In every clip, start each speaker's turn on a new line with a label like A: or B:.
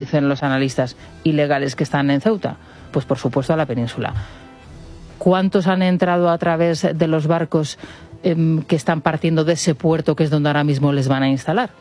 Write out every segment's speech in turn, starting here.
A: dicen los analistas, ilegales que están en Ceuta? Pues por supuesto a la península. ¿Cuántos han entrado a través de los barcos que están partiendo de ese puerto que es donde ahora mismo les van a instalar?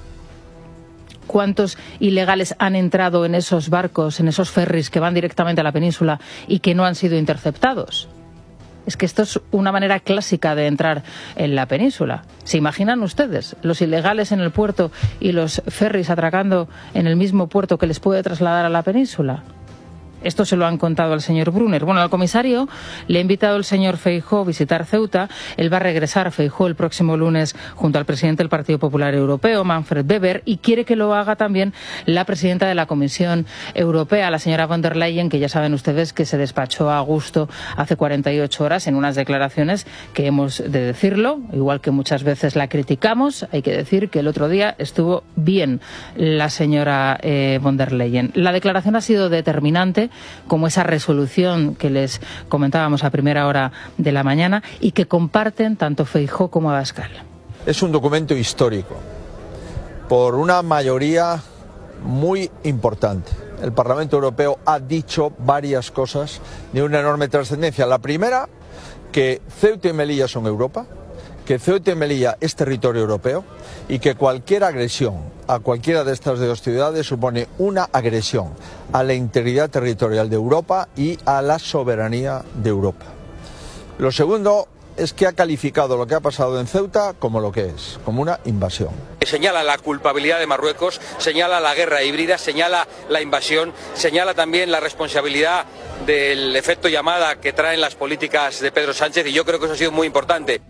A: ¿Cuántos ilegales han entrado en esos barcos, en esos ferries que van directamente a la península y que no han sido interceptados? Es que esto es una manera clásica de entrar en la península. ¿Se imaginan ustedes los ilegales en el puerto y los ferries atracando en el mismo puerto que les puede trasladar a la península? Esto se lo han contado al señor Brunner. Bueno, al comisario le ha invitado el señor Feijóo a visitar Ceuta. Él va a regresar, Feijóo, el próximo lunes junto al presidente del Partido Popular Europeo, Manfred Weber, y quiere que lo haga también la presidenta de la Comisión Europea, la señora von der Leyen, que ya saben ustedes que se despachó a gusto hace 48 horas en unas declaraciones que hemos de decirlo, igual que muchas veces la criticamos, hay que decir que el otro día estuvo bien la señora von der Leyen. La declaración ha sido determinante, como esa resolución que les comentábamos a primera hora de la mañana y que comparten tanto Feijóo como Abascal.
B: Es un documento histórico, por una mayoría muy importante. El Parlamento Europeo ha dicho varias cosas de una enorme trascendencia. La primera, que Ceuta y Melilla son Europa, que Ceuta y Melilla es territorio europeo y que cualquier agresión a cualquiera de estas dos ciudades supone una agresión a la integridad territorial de Europa y a la soberanía de Europa. Lo segundo es que ha calificado lo que ha pasado en Ceuta como lo que es, como una invasión.
C: Señala la culpabilidad de Marruecos, señala la guerra híbrida, señala la invasión, señala también la responsabilidad del efecto llamada que traen las políticas de Pedro Sánchez, y yo creo que eso ha sido muy importante.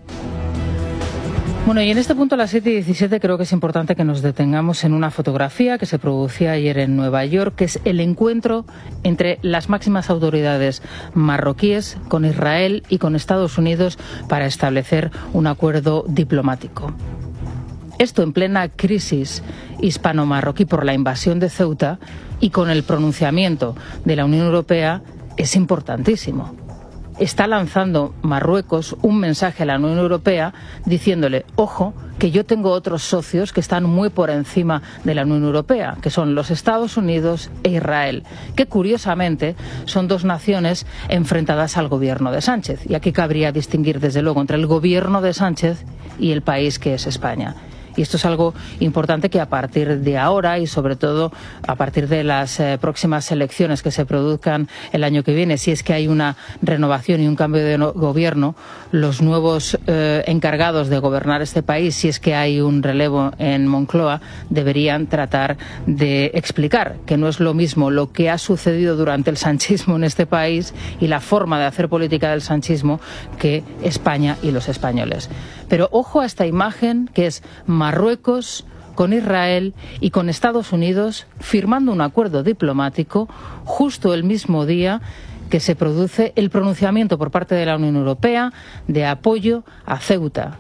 A: Bueno, y en este punto, a las 7:17, creo que es importante que nos detengamos en una fotografía que se producía ayer en Nueva York, que es el encuentro entre las máximas autoridades marroquíes con Israel y con Estados Unidos para establecer un acuerdo diplomático. Esto en plena crisis hispano-marroquí por la invasión de Ceuta y con el pronunciamiento de la Unión Europea es importantísimo. Está lanzando Marruecos un mensaje a la Unión Europea diciéndole, ojo, que yo tengo otros socios que están muy por encima de la Unión Europea, que son los Estados Unidos e Israel, que curiosamente son dos naciones enfrentadas al gobierno de Sánchez. Y aquí cabría distinguir desde luego entre el gobierno de Sánchez y el país que es España. Y esto es algo importante que a partir de ahora y sobre todo a partir de las próximas elecciones que se produzcan el año que viene, si es que hay una renovación y un cambio de gobierno, los nuevos encargados de gobernar este país, si es que hay un relevo en Moncloa, deberían tratar de explicar que no es lo mismo lo que ha sucedido durante el sanchismo en este país y la forma de hacer política del sanchismo que España y los españoles. Pero ojo a esta imagen que es Marruecos con Israel y con Estados Unidos firmando un acuerdo diplomático justo el mismo día que se produce el pronunciamiento por parte de la Unión Europea de apoyo a Ceuta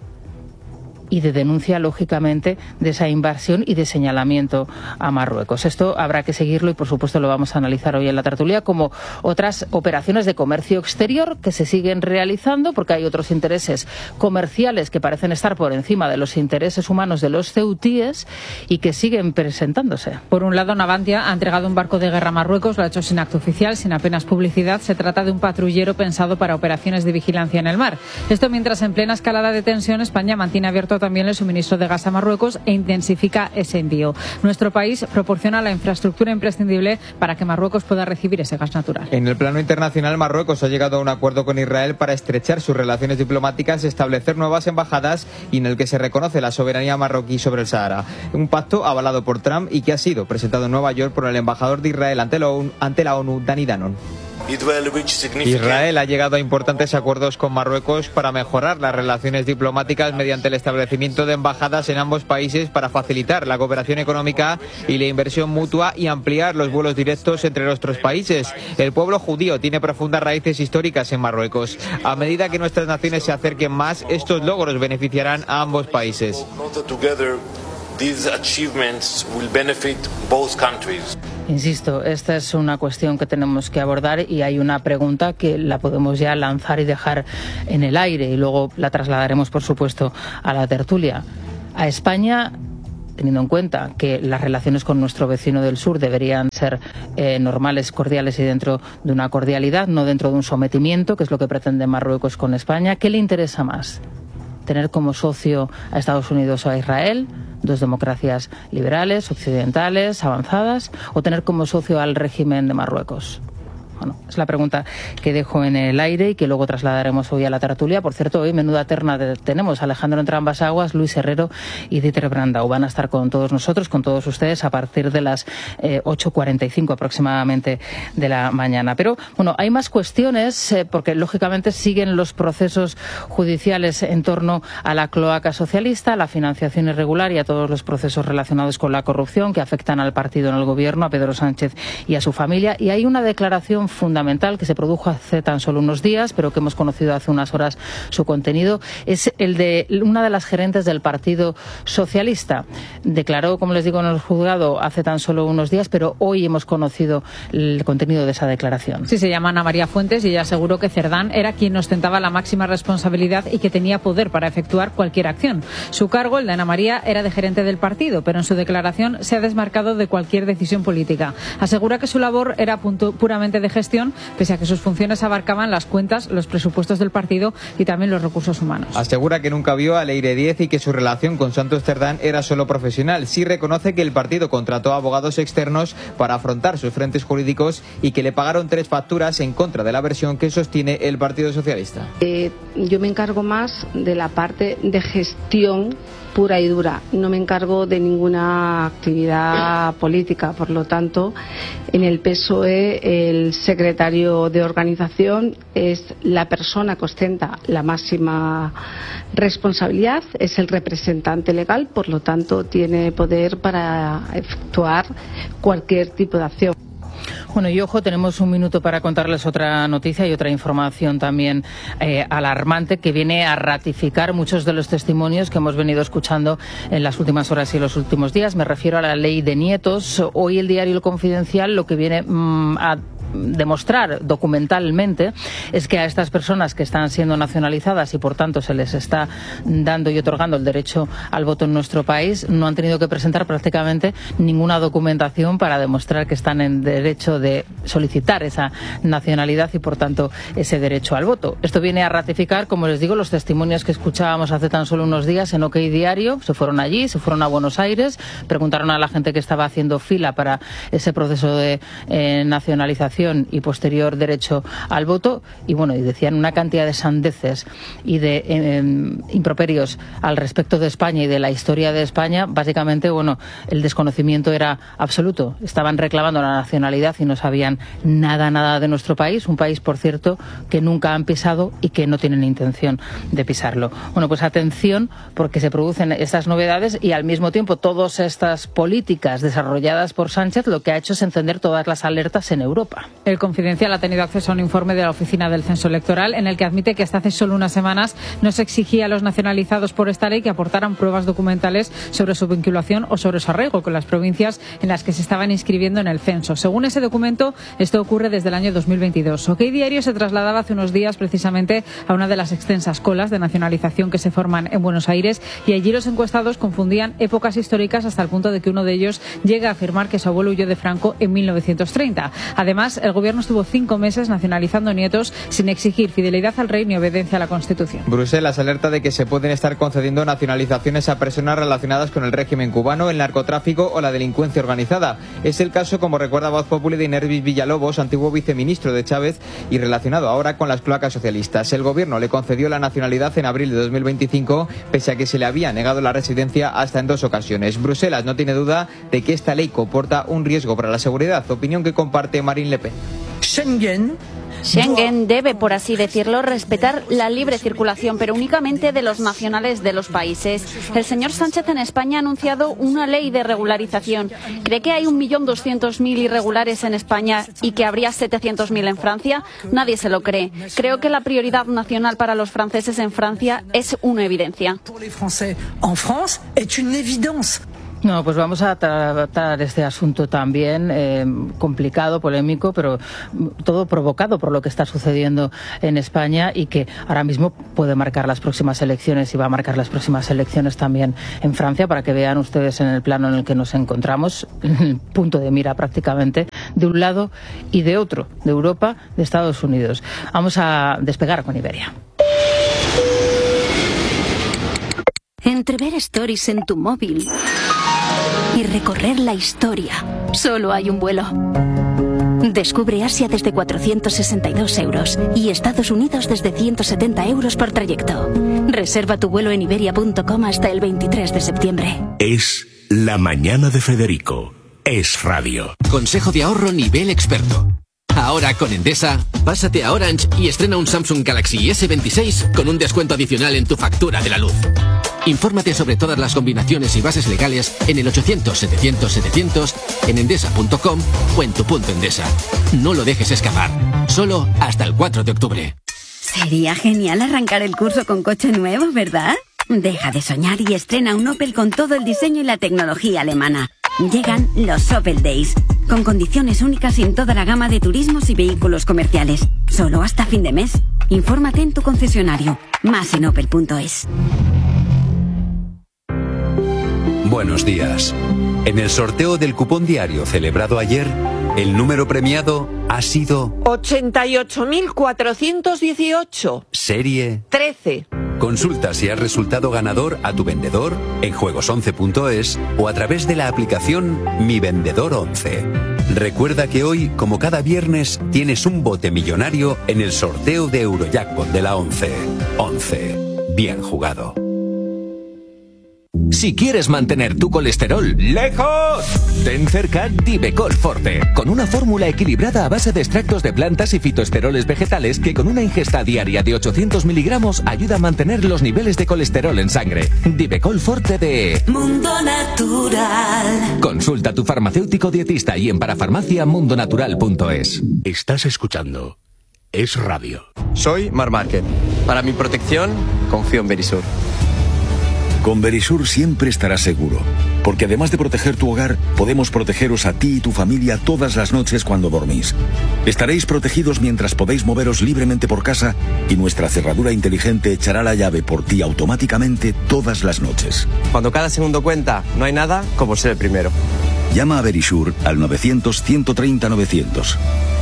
A: y de denuncia, lógicamente, de esa invasión y de señalamiento a Marruecos. Esto habrá que seguirlo y, por supuesto, lo vamos a analizar hoy en la tertulia, como otras operaciones de comercio exterior que se siguen realizando, porque hay otros intereses comerciales que parecen estar por encima de los intereses humanos de los ceutíes y que siguen presentándose.
D: Por un lado, Navantia ha entregado un barco de guerra a Marruecos, lo ha hecho sin acto oficial, sin apenas publicidad. Se trata de un patrullero pensado para operaciones de vigilancia en el mar. Esto mientras, en plena escalada de tensión, España mantiene abierto también el suministro de gas a Marruecos e intensifica ese envío. Nuestro país proporciona la infraestructura imprescindible para que Marruecos pueda recibir ese gas natural.
E: En el plano internacional, Marruecos ha llegado a un acuerdo con Israel para estrechar sus relaciones diplomáticas, establecer nuevas embajadas y en el que se reconoce la soberanía marroquí sobre el Sahara. Un pacto avalado por Trump y que ha sido presentado en Nueva York por el embajador de Israel ante la ONU, Dani Danon. Israel ha llegado a importantes acuerdos con Marruecos para mejorar las relaciones diplomáticas mediante el establecimiento de embajadas en ambos países para facilitar la cooperación económica y la inversión mutua y ampliar los vuelos directos entre nuestros países. El pueblo judío tiene profundas raíces históricas en Marruecos. A medida que nuestras naciones se acerquen más, estos logros beneficiarán a ambos países.
A: Insisto, esta es una cuestión que tenemos que abordar y hay una pregunta que la podemos ya lanzar y dejar en el aire y luego la trasladaremos, por supuesto, a la tertulia. ¿A España teniendo en cuenta que las relaciones con nuestro vecino del sur deberían ser normales, cordiales y dentro de una cordialidad, no dentro de un sometimiento, que es lo que pretende Marruecos con España. ¿Qué le interesa más? ¿Tener como socio a Estados Unidos o a Israel, dos democracias liberales, occidentales, avanzadas, o tener como socio al régimen de Marruecos? Bueno, es la pregunta que dejo en el aire y que luego trasladaremos hoy a la tertulia. Por cierto, hoy menuda terna tenemos. Alejandro entre ambas aguas, Luis Herrero y Dieter Brandau van a estar con todos nosotros, con todos ustedes, a partir de las 8:45 aproximadamente de la mañana. Pero, bueno, hay más cuestiones, porque lógicamente siguen los procesos judiciales en torno a la cloaca socialista, a la financiación irregular y a todos los procesos relacionados con la corrupción que afectan al partido en el gobierno, a Pedro Sánchez y a su familia. Y hay una declaración fundamental que se produjo hace tan solo unos días, pero que hemos conocido hace unas horas su contenido. Es el de una de las gerentes del Partido Socialista. Declaró, como les digo, en el juzgado hace tan solo unos días, pero hoy hemos conocido el contenido de esa declaración.
D: Sí, se llama Ana María Fuentes y ella aseguró que Cerdán era quien ostentaba la máxima responsabilidad y que tenía poder para efectuar cualquier acción. Su cargo, el de Ana María, era de gerente del partido, pero en su declaración se ha desmarcado de cualquier decisión política. Asegura que su labor era puramente de gestión, pese a que sus funciones abarcaban las cuentas, los presupuestos del partido y también los recursos humanos.
E: Asegura que nunca vio a Leire Díez y que su relación con Santos Cerdán era solo profesional. Sí reconoce que el partido contrató a abogados externos para afrontar sus frentes jurídicos y que le pagaron 3 facturas en contra de la versión que sostiene el Partido Socialista.
F: Yo me encargo más de la parte de gestión pura y dura. No me encargo de ninguna actividad política. Por lo tanto, en el PSOE el secretario de organización es la persona que ostenta la máxima responsabilidad, es el representante legal, por lo tanto tiene poder para efectuar cualquier tipo de acción.
A: Bueno, y ojo, tenemos un minuto para contarles otra noticia y otra información también alarmante que viene a ratificar muchos de los testimonios que hemos venido escuchando en las últimas horas y los últimos días. Me refiero a la ley de nietos. Hoy el diario El Confidencial lo que viene a demostrar documentalmente es que a estas personas que están siendo nacionalizadas y por tanto se les está dando y otorgando el derecho al voto en nuestro país, no han tenido que presentar prácticamente ninguna documentación para demostrar que están en derecho de solicitar esa nacionalidad y por tanto ese derecho al voto. Esto viene a ratificar, como les digo, los testimonios que escuchábamos hace tan solo unos días en OK Diario. Se fueron allí, se fueron a Buenos Aires, preguntaron a la gente que estaba haciendo fila para ese proceso de nacionalización y posterior derecho al voto y bueno, y decían una cantidad de sandeces y de improperios al respecto de España y de la historia de España. Básicamente, bueno, el desconocimiento era absoluto. Estaban reclamando la nacionalidad y no sabían nada de nuestro país, un país, por cierto, que nunca han pisado y que no tienen intención de pisarlo. Bueno, pues atención, porque se producen estas novedades y al mismo tiempo todas estas políticas desarrolladas por Sánchez lo que ha hecho es encender todas las alertas en Europa.
D: El Confidencial ha tenido acceso a un informe de la Oficina del Censo Electoral en el que admite que hasta hace solo unas semanas no se exigía a los nacionalizados por esta ley que aportaran pruebas documentales sobre su vinculación o sobre su arraigo con las provincias en las que se estaban inscribiendo en el censo. Según ese documento, esto ocurre desde el año 2022. OK Diario se trasladaba hace unos días precisamente a una de las extensas colas de nacionalización que se forman en Buenos Aires y allí los encuestados confundían épocas históricas hasta el punto de que uno de ellos llega a afirmar que su abuelo huyó de Franco en 1930. Además, el gobierno estuvo 5 meses nacionalizando nietos sin exigir fidelidad al rey ni obediencia a la Constitución.
E: Bruselas alerta de que se pueden estar concediendo nacionalizaciones a personas relacionadas con el régimen cubano, el narcotráfico o la delincuencia organizada. Es el caso, como recuerda Voz Populi, de Nervis Villalobos, antiguo viceministro de Chávez y relacionado ahora con las cloacas socialistas. El gobierno le concedió la nacionalidad en abril de 2025, pese a que se le había negado la residencia hasta en 2 ocasiones. Bruselas no tiene duda de que esta ley comporta un riesgo para la seguridad, opinión que comparte Marine Le Pen.
G: Schengen debe, por así decirlo, respetar la libre circulación, pero únicamente de los nacionales de los países. El señor Sánchez en España ha anunciado una ley de regularización. ¿Cree que hay 1.200.000 irregulares en España y que habría 700.000 en Francia? Nadie se lo cree. Creo que la prioridad nacional para los franceses en Francia es una evidencia.
A: No, pues vamos a tratar este asunto también complicado, polémico, pero todo provocado por lo que está sucediendo en España y que ahora mismo puede marcar las próximas elecciones y va a marcar las próximas elecciones también en Francia, para que vean ustedes en el plano en el que nos encontramos, en el punto de mira prácticamente de un lado y de otro, de Europa, de Estados Unidos. Vamos a despegar con Iberia.
H: Entre ver stories en tu móvil y recorrer la historia, solo hay un vuelo. Descubre Asia desde 462 euros y Estados Unidos desde 170 euros por trayecto. Reserva tu vuelo en iberia.com hasta el 23 de septiembre.
I: Es la mañana de Federico. Es radio.
J: Consejo de ahorro nivel experto. Ahora con Endesa, pásate a Orange y estrena un Samsung Galaxy S26 con un descuento adicional en tu factura de la luz. Infórmate sobre todas las combinaciones y bases legales en el 800-700-700, en endesa.com o en tu punto Endesa. No lo dejes escapar. Solo hasta el 4 de octubre.
K: Sería genial arrancar el curso con coche nuevo, ¿verdad? Deja de soñar y estrena un Opel con todo el diseño y la tecnología alemana. Llegan los Opel Days, con condiciones únicas en toda la gama de turismos y vehículos comerciales. Solo hasta fin de mes. Infórmate en tu concesionario. Más en opel.es.
L: Buenos días. En el sorteo del cupón diario celebrado ayer, el número premiado ha sido
M: 88.418.
L: Serie
M: 13.
L: Consulta si has resultado ganador a tu vendedor en juegos11.es o a través de la aplicación Mi Vendedor 11. Recuerda que hoy, como cada viernes, tienes un bote millonario en el sorteo de Eurojackpot de la 11. 11. Bien jugado.
N: Si quieres mantener tu colesterol lejos, ten cerca Divecol Forte, con una fórmula equilibrada a base de extractos de plantas y fitoesteroles vegetales que con una ingesta diaria de 800 miligramos ayuda a mantener los niveles de colesterol en sangre. Divecol Forte de
O: Mundo Natural.
N: Consulta a tu farmacéutico dietista y en parafarmaciamundonatural.es.
I: Estás escuchando Es Radio.
P: Soy Mar Márquez. Para mi protección, confío en Verisur.
Q: Con Verisur siempre estarás seguro, porque además de proteger tu hogar, podemos protegeros a ti y tu familia todas las noches cuando dormís. Estaréis protegidos mientras podéis moveros libremente por casa y nuestra cerradura inteligente echará la llave por ti automáticamente todas las noches.
P: Cuando cada segundo cuenta, no hay nada como ser el primero.
Q: Llama a Verisur al 900-130-900.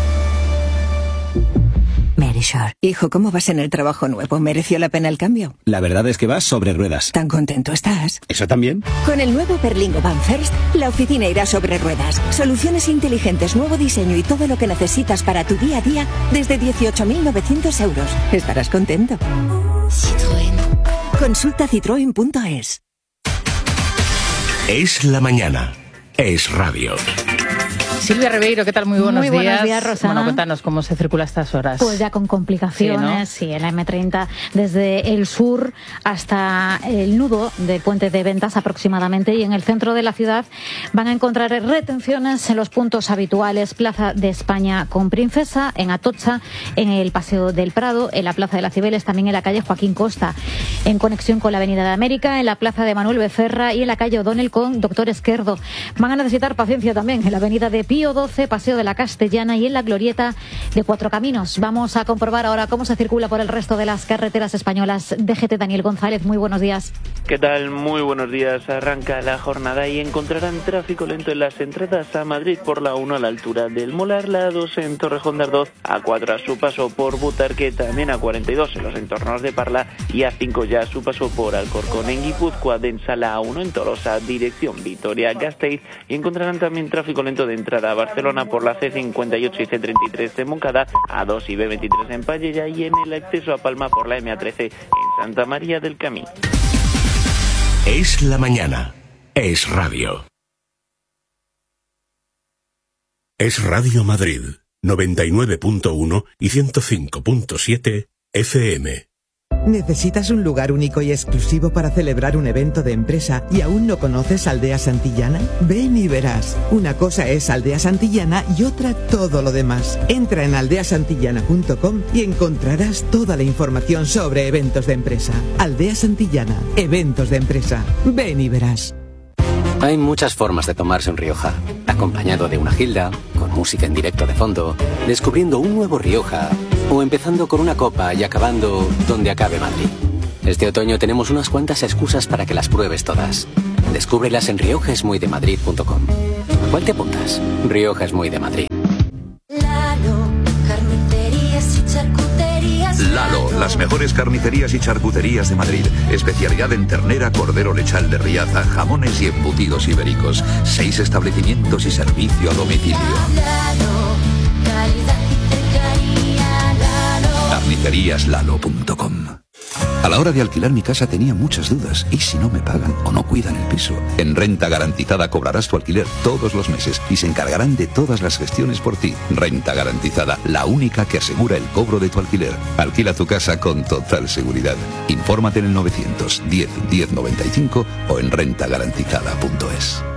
R: Verisur. Hijo, ¿cómo vas en el trabajo nuevo? ¿Mereció la pena el cambio?
S: La verdad es que vas sobre ruedas.
R: ¿Tan contento estás?
S: ¿Eso también?
R: Con el nuevo Berlingo Van First, la oficina irá sobre ruedas. Soluciones inteligentes, nuevo diseño y todo lo que necesitas para tu día a día desde 18.900 euros. Estarás contento. Citroën. Consulta citroen.es.
I: Es la mañana. Es radio.
A: Silvia Ribeiro, ¿qué tal? Muy buenos días.
D: Muy buenos días, Rosana.
A: Bueno, cuéntanos cómo se circula a estas horas.
D: Pues ya con complicaciones, sí, en la M30, desde el sur hasta el nudo de Puente de Ventas aproximadamente, y en el centro de la ciudad van a encontrar retenciones en los puntos habituales: Plaza de España con Princesa, en Atocha, en el Paseo del Prado, en la Plaza de las Cibeles, también en la calle Joaquín Costa, en conexión con la Avenida de América, en la Plaza de Manuel Becerra y en la calle O'Donnell con Doctor Esquerdo. Van a necesitar paciencia también en la Avenida de Pío 12, Paseo de la Castellana y en la glorieta de Cuatro Caminos. Vamos a comprobar ahora cómo se circula por el resto de las carreteras españolas. DGT Daniel González, muy buenos días.
T: ¿Qué tal? Muy buenos días. Arranca la jornada y encontrarán tráfico lento en las entradas a Madrid por la 1 a la altura del Molar, la 2 en Torrejón de Ardoz, A4 a su paso por Butarque, también a 42 en los entornos de Parla y a 5 ya a su paso por Alcorcón. En Guipúzcoa, densa la A1 en Tolosa, dirección Vitoria-Gasteiz, y encontrarán también tráfico lento de entrada a Barcelona por la C58 y C33 de Moncada, A2 y B23 en Pallella y en el acceso a Palma por la M13 en Santa María del Camí.
I: Es la mañana. Es radio. Es Radio Madrid, 99.1 y 105.7 FM.
U: ¿Necesitas un lugar único y exclusivo para celebrar un evento de empresa y aún no conoces Aldea Santillana? Ven y verás. Una cosa es Aldea Santillana y otra todo lo demás. Entra en aldeasantillana.com y encontrarás toda la información sobre eventos de empresa. Aldea Santillana, eventos de empresa. Ven y verás.
M: Hay muchas formas de tomarse un Rioja. Acompañado de una gilda, con música en directo de fondo, descubriendo un nuevo Rioja, o empezando con una copa y acabando donde acabe Madrid. Este otoño tenemos unas cuantas excusas para que las pruebes todas. Descúbrelas en riojaesmuydemadrid.com. ¿A cuál te apuntas? Rioja es muy de Madrid.
V: Lalo, las mejores carnicerías y charcuterías de Madrid. Especialidad en ternera, cordero lechal de Riaza, jamones y embutidos ibéricos. 6 establecimientos y servicio a domicilio. Carniceríaslalo.com. A la hora de alquilar mi casa tenía muchas dudas. ¿Y si no me pagan o no cuidan el piso? En Renta Garantizada cobrarás tu alquiler todos los meses y se encargarán de todas las gestiones por ti. Renta Garantizada, la única que asegura el cobro de tu alquiler. Alquila tu casa con total seguridad. Infórmate en el 910 1095 o en rentagarantizada.es.